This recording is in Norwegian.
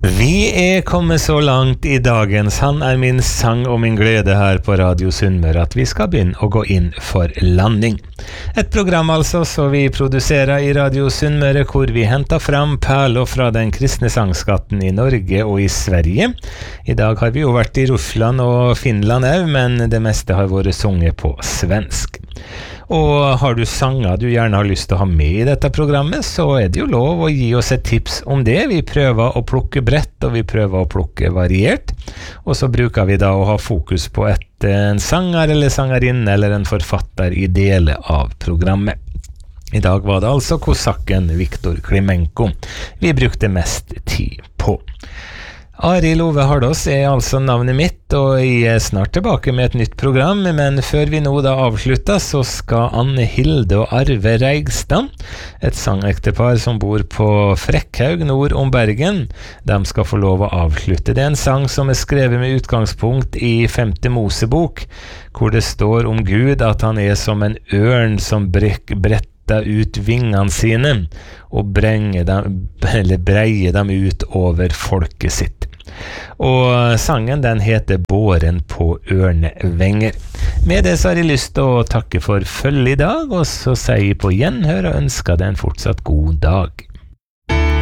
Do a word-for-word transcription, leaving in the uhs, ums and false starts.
Vi er kommet så langt i dagens Han er min sang og min glede her på Radio Sunnmøre at vi skal begynne å gå inn for landing. Et program altså så vi produserer i Radio Sunnmøre hvor vi henter fram perler fra den kristne sangskatten i Norge og i Sverige. I dag har vi jo vært i Russland og Finland også, men det meste har vært sunget på svensk. Og har du sanger du gjerne har lyst til å ha med i dette programmet, så er det jo lov å gi oss et tips om det. Vi prøver å plukke bredt, og vi prøver å plukke variert. Og så bruker vi da å ha fokus på et, en sanger eller sangerinne eller en forfatter i deler av programmet. I dag var det altså kosakken Viktor Klimenko vi brukte mest tid på. Arild Ove Hardås er altså navnet mitt, og jeg er snart tilbake med et nytt program, men før vi nå da avslutter, så skal Anne Hilde og Arve Reigstad, et sangektepar som bor på Frekkhaug nord om Bergen, de skal få lov å avslutte. Det er en sang som er skrevet med utgangspunkt i femte Mosebok, hvor det står om Gud at han er som en ørn som bretter ut vingene sine og brenger dem, eller breier dem ut over folket sitt. Og sangen den heter Båren på ørnevenger. Med det så har jeg lyst til å takke for følge i dag, og så sier jeg på gjenhør og ønsker deg en fortsatt god dag.